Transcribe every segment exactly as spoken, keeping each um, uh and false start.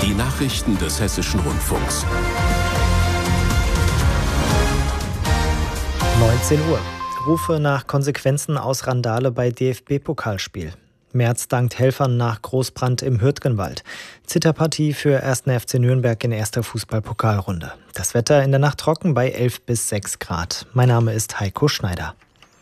Die Nachrichten des Hessischen Rundfunks. neunzehn Uhr. Rufe nach Konsequenzen aus Randale bei D F B-Pokalspiel. Merz dankt Helfern nach Großbrand im Hürtgenwald. Zitterpartie für ersten F C Nürnberg in erster Fußball-Pokalrunde. Das Wetter in der Nacht trocken bei elf bis sechs Grad. Mein Name ist Heiko Schneider.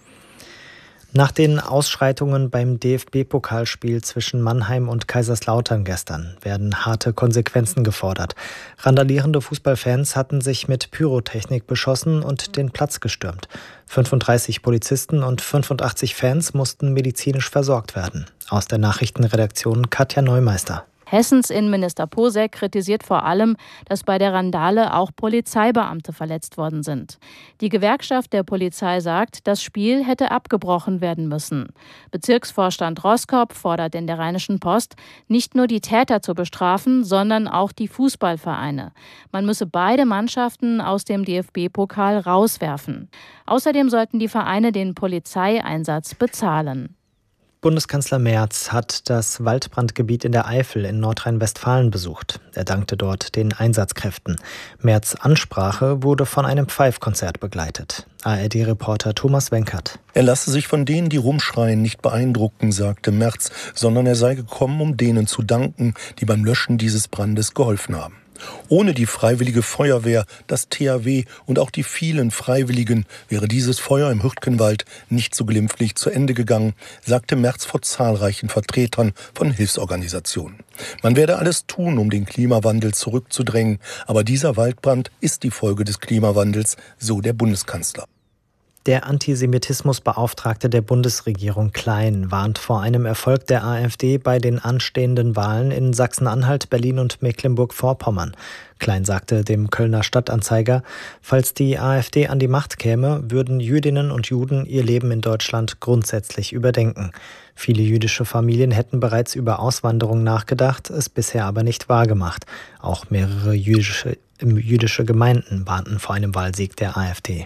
Nach den Ausschreitungen beim D F B-Pokalspiel zwischen Mannheim und Kaiserslautern gestern werden harte Konsequenzen gefordert. Randalierende Fußballfans hatten sich mit Pyrotechnik beschossen und den Platz gestürmt. fünfunddreißig Polizisten und fünfundachtzig Fans mussten medizinisch versorgt werden. Aus der Nachrichtenredaktion Katja Neumeister. Hessens Innenminister Posek kritisiert vor allem, dass bei der Randale auch Polizeibeamte verletzt worden sind. Die Gewerkschaft der Polizei sagt, das Spiel hätte abgebrochen werden müssen. Bezirksvorstand Roskop fordert in der Rheinischen Post, nicht nur die Täter zu bestrafen, sondern auch die Fußballvereine. Man müsse beide Mannschaften aus dem D F B-Pokal rauswerfen. Außerdem sollten die Vereine den Polizeieinsatz bezahlen. Bundeskanzler Merz hat das Waldbrandgebiet in der Eifel in Nordrhein-Westfalen besucht. Er dankte dort den Einsatzkräften. Merz' Ansprache wurde von einem Pfeifkonzert begleitet. A R D-Reporter Thomas Wenkert. Er lasse sich von denen, die rumschreien, nicht beeindrucken, sagte Merz, sondern er sei gekommen, um denen zu danken, die beim Löschen dieses Brandes geholfen haben. Ohne die Freiwillige Feuerwehr, das T H W und auch die vielen Freiwilligen wäre dieses Feuer im Hürtgenwald nicht so glimpflich zu Ende gegangen, sagte Merz vor zahlreichen Vertretern von Hilfsorganisationen. Man werde alles tun, um den Klimawandel zurückzudrängen, aber dieser Waldbrand ist die Folge des Klimawandels, so der Bundeskanzler. Der Antisemitismusbeauftragte der Bundesregierung Klein warnt vor einem Erfolg der AfD bei den anstehenden Wahlen in Sachsen-Anhalt, Berlin und Mecklenburg-Vorpommern. Klein sagte dem Kölner Stadtanzeiger, falls die AfD an die Macht käme, würden Jüdinnen und Juden ihr Leben in Deutschland grundsätzlich überdenken. Viele jüdische Familien hätten bereits über Auswanderung nachgedacht, es bisher aber nicht wahrgemacht. Auch mehrere jüdische, jüdische Gemeinden warnten vor einem Wahlsieg der AfD.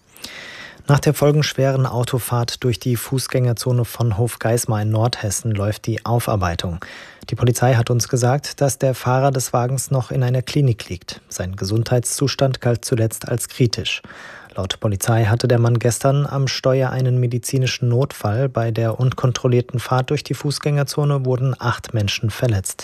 Nach der folgenschweren Autofahrt durch die Fußgängerzone von Hofgeismar in Nordhessen läuft die Aufarbeitung. Die Polizei hat uns gesagt, dass der Fahrer des Wagens noch in einer Klinik liegt. Sein Gesundheitszustand galt zuletzt als kritisch. Laut Polizei hatte der Mann gestern am Steuer einen medizinischen Notfall. Bei der unkontrollierten Fahrt durch die Fußgängerzone wurden acht Menschen verletzt.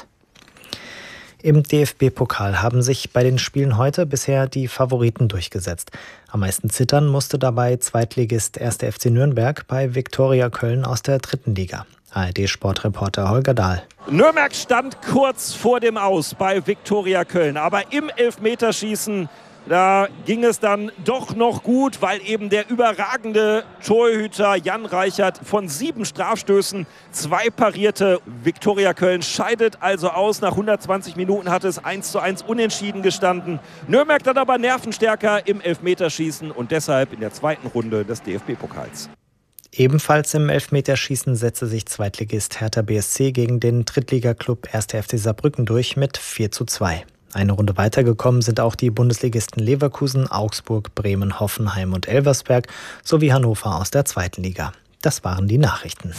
Im D F B-Pokal haben sich bei den Spielen heute bisher die Favoriten durchgesetzt. Am meisten zittern musste dabei Zweitligist erster F C Nürnberg bei Viktoria Köln aus der dritten Liga. A R D-Sportreporter Holger Dahl. Nürnberg stand kurz vor dem Aus bei Viktoria Köln, aber im Elfmeterschießen, da ging es dann doch noch gut, weil eben der überragende Torhüter Jan Reichert von sieben Strafstößen zwei parierte. Viktoria Köln scheidet also aus. Nach hundertzwanzig Minuten hat es eins zu eins unentschieden gestanden. Nürnberg dann aber nervenstärker im Elfmeterschießen und deshalb in der zweiten Runde des D F B-Pokals. Ebenfalls im Elfmeterschießen setzte sich Zweitligist Hertha B S C gegen den Drittligaklub erster F C Saarbrücken durch mit vier zu zwei. Eine Runde weitergekommen sind auch die Bundesligisten Leverkusen, Augsburg, Bremen, Hoffenheim und Elversberg sowie Hannover aus der zweiten Liga. Das waren die Nachrichten.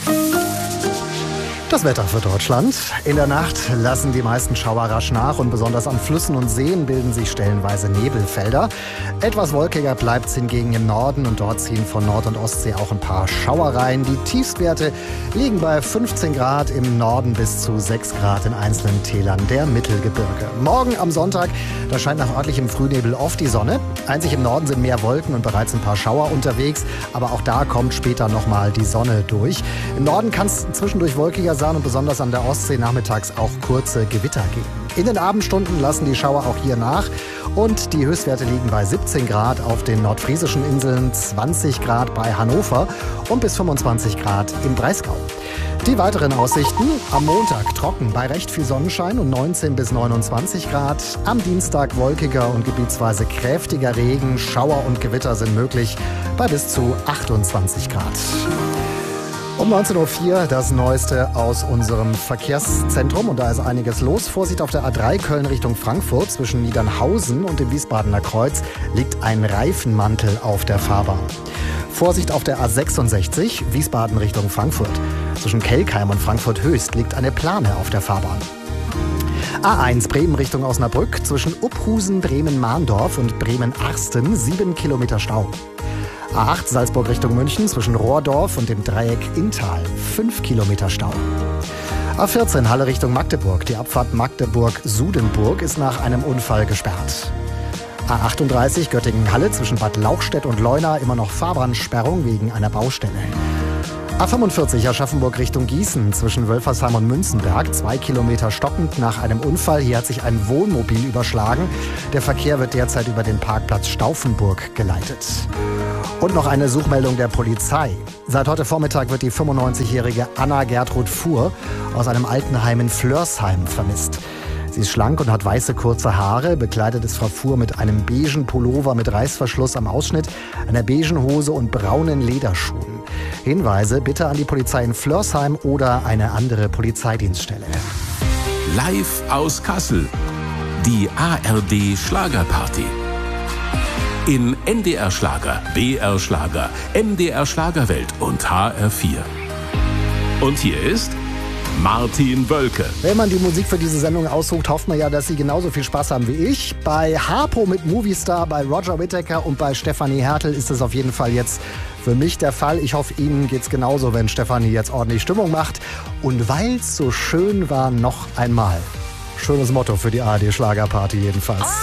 Das Wetter für Deutschland. In der Nacht lassen die meisten Schauer rasch nach und besonders an Flüssen und Seen bilden sich stellenweise Nebelfelder. Etwas wolkiger bleibt es hingegen im Norden und dort ziehen von Nord- und Ostsee auch ein paar Schauer rein. Die Tiefstwerte liegen bei fünfzehn Grad im Norden bis zu sechs Grad in einzelnen Tälern der Mittelgebirge. Morgen am Sonntag, da scheint nach örtlichem Frühnebel oft die Sonne. Einzig im Norden sind mehr Wolken und bereits ein paar Schauer unterwegs, aber auch da kommt später nochmal die Sonne durch. Im Norden kann es zwischendurch wolkiger sein und besonders an der Ostsee nachmittags auch kurze Gewitter geben. In den Abendstunden lassen die Schauer auch hier nach und die Höchstwerte liegen bei siebzehn Grad auf den nordfriesischen Inseln, zwanzig Grad bei Hannover und bis fünfundzwanzig Grad im Breisgau. Die weiteren Aussichten: am Montag trocken bei recht viel Sonnenschein und neunzehn bis neunundzwanzig Grad. Am Dienstag wolkiger und gebietsweise kräftiger Regen, Schauer und Gewitter sind möglich bei bis zu achtundzwanzig Grad. Um neunzehn Uhr vier das Neueste aus unserem Verkehrszentrum und da ist einiges los. Vorsicht auf der A drei Köln Richtung Frankfurt. Zwischen Niedernhausen und dem Wiesbadener Kreuz liegt ein Reifenmantel auf der Fahrbahn. Vorsicht auf der A sechsundsechzig Wiesbaden Richtung Frankfurt. Zwischen Kelkheim und Frankfurt Höchst liegt eine Plane auf der Fahrbahn. A eins Bremen Richtung Osnabrück zwischen Uphusen, Bremen-Mahndorf und Bremen-Arsten sieben Kilometer Stau. A acht Salzburg Richtung München zwischen Rohrdorf und dem Dreieck Inntal fünf Kilometer Stau. A vierzehn Halle Richtung Magdeburg. Die Abfahrt Magdeburg-Sudenburg ist nach einem Unfall gesperrt. A achtunddreißig Göttingen-Halle zwischen Bad Lauchstädt und Leuna immer noch Fahrbahnsperrung wegen einer Baustelle. A fünfundvierzig Aschaffenburg Richtung Gießen zwischen Wölfersheim und Münzenberg, zwei Kilometer stockend nach einem Unfall. Hier hat sich ein Wohnmobil überschlagen. Der Verkehr wird derzeit über den Parkplatz Stauffenburg geleitet. Und noch eine Suchmeldung der Polizei. Seit heute Vormittag wird die fünfundneunzigjährige Anna Gertrud Fuhr aus einem Altenheim in Flörsheim vermisst. Sie ist schlank und hat weiße kurze Haare. Bekleidet ist Frau Fuhr mit einem beigen Pullover mit Reißverschluss am Ausschnitt, einer beigen Hose und braunen Lederschuhen. Hinweise bitte an die Polizei in Flörsheim oder eine andere Polizeidienststelle. Live aus Kassel. Die A R D Schlagerparty. In N D R Schlager, B R Schlager, M D R Schlagerwelt und H R vier. Und hier ist Martin Wölke. Wenn man die Musik für diese Sendung aussucht, hofft man ja, dass Sie genauso viel Spaß haben wie ich. Bei Harpo mit Movistar, bei Roger Whittaker und bei Stefanie Hertel ist es auf jeden Fall jetzt für mich der Fall. Ich hoffe, Ihnen geht's genauso, wenn Stefanie jetzt ordentlich Stimmung macht. Und weil's so schön war, noch einmal. Schönes Motto für die A R D Schlagerparty jedenfalls.